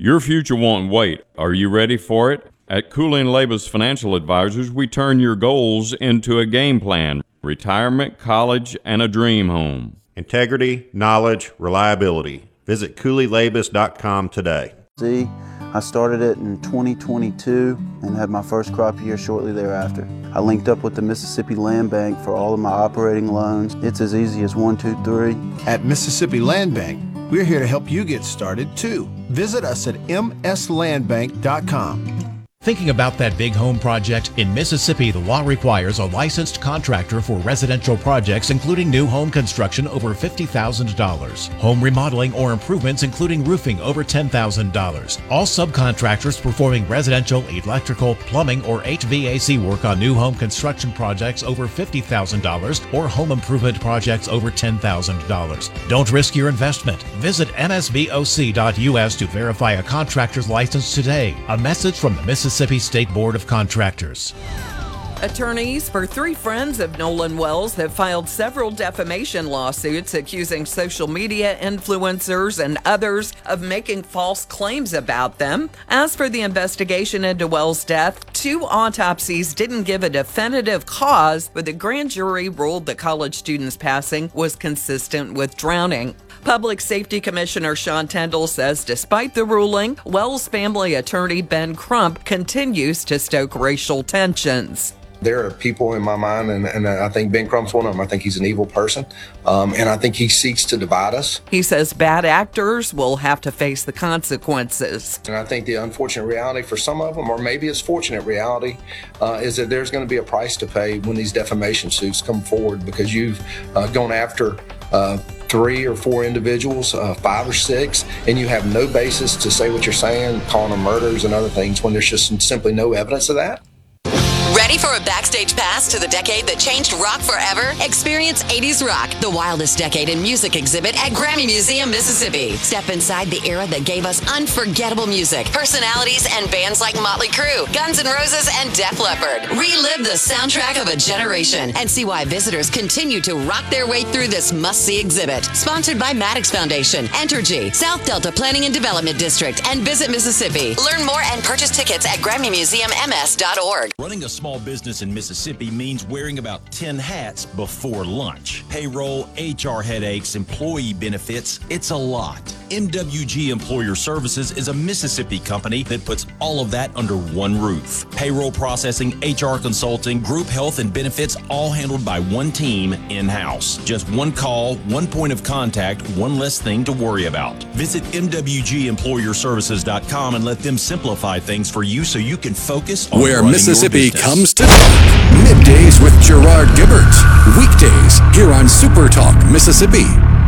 Your future won't wait. Are you ready for it? At Cooley & Labus Financial Advisors, we turn your goals into a game plan, retirement, college, and a dream home. Integrity, knowledge, reliability. Visit CooleyLabus.com today. I started it in 2022 and had my first crop year shortly thereafter. I linked up with the Mississippi Land Bank for all of my operating loans. It's as easy as 1, 2, 3. At Mississippi Land Bank, we're here to help you get started too. Visit us at mslandbank.com. Thinking about that big home project? In Mississippi, the law requires a licensed contractor for residential projects, including new home construction over $50,000, home remodeling or improvements, including roofing over $10,000. All subcontractors performing residential, electrical, plumbing, or HVAC work on new home construction projects over $50,000 or home improvement projects over $10,000. Don't risk your investment. Visit msboc.us to verify a contractor's license today. A message from the Mississippi State Board of Contractors. Attorneys for three friends of Nolan Wells have filed several defamation lawsuits accusing social media influencers and others of making false claims about them. As for the investigation into Wells' death, 2 autopsies didn't give a definitive cause, but the grand jury ruled the college student's passing was consistent with drowning. Public Safety Commissioner Sean Tindall says despite the ruling, Wells' family attorney Ben Crump continues to stoke racial tensions. There are people in my mind, and I think Ben Crump's one of them. I think he's an evil person, and I think he seeks to divide us. He says bad actors will have to face the consequences. And I think the unfortunate reality for some of them, or maybe it's fortunate reality, is that there's going to be a price to pay when these defamation suits come forward because you've gone after 3 or 4 individuals, 5 or 6, and you have no basis to say what you're saying, calling them murders and other things when there's just simply no evidence of that. Ready for a backstage pass to the decade that changed rock forever? Experience 80s Rock, the wildest decade in music exhibit at Grammy Museum, Mississippi. Step inside the era that gave us unforgettable music, personalities, and bands like Motley Crue, Guns N' Roses, and Def Leppard. Relive the soundtrack of a generation and see why visitors continue to rock their way through this must-see exhibit. Sponsored by Maddox Foundation, Entergy, South Delta Planning and Development District, and Visit Mississippi. Learn more and purchase tickets at GrammyMuseumMS.org. Running a small business in Mississippi means wearing about 10 hats before lunch. Payroll, HR headaches, employee benefits, it's a lot. MWG Employer Services is a Mississippi company that puts all of that under one roof. Payroll processing, HR consulting, group health and benefits, all handled by one team in-house. Just one call, one point of contact, one less thing to worry about. Visit MWGEmployerServices.com and let them simplify things for you so you can focus on where Mississippi comes to talk. Middays with Gerard Gibbert. Weekdays here on Super Talk Mississippi.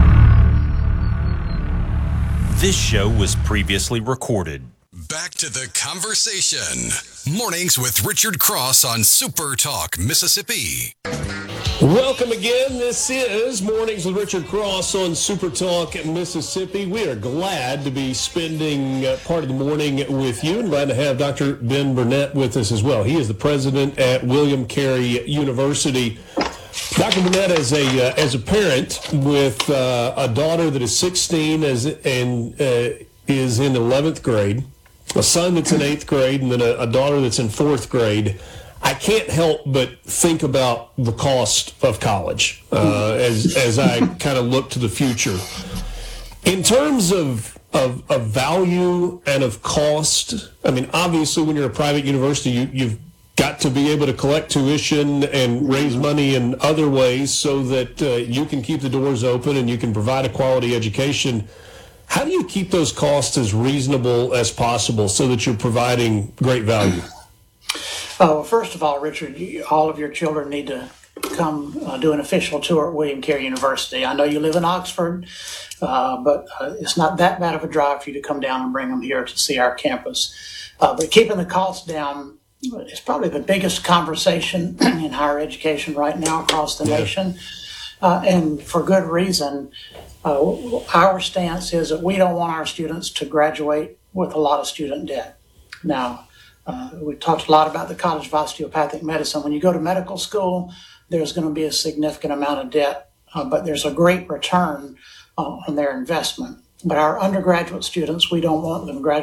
This show was previously recorded. Back to the conversation. Mornings with Richard Cross on Super Talk Mississippi. Welcome again. This is Mornings with Richard Cross on Super Talk Mississippi. We are glad to be spending part of the morning with you and glad to have Dr. Ben Burnett with us as well. He is the president at William Carey University. Dr. Burnett, as a parent with a daughter that is 16 and is in 11th grade, a son that's in 8th grade, and then a daughter that's in 4th grade, I can't help but think about the cost of college as I kind of look to the future. In terms of value and of cost, I mean, obviously when you're a private university, you've got to be able to collect tuition and raise money in other ways so that you can keep the doors open and you can provide a quality education. How do you keep those costs as reasonable as possible so that you're providing great value? Well, first of all, Richard, all of your children need to come do an official tour at William Carey University. I know you live in Oxford, but it's not that bad of a drive for you to come down and bring them here to see our campus. But keeping the costs down is probably the biggest conversation in higher education right now across the nation, and for good reason. Our stance is that we don't want our students to graduate with a lot of student debt. Now, we talked a lot about the College of Osteopathic Medicine. When you go to medical school, there's going to be a significant amount of debt, but there's a great return on their investment. But our undergraduate students, we don't want them graduating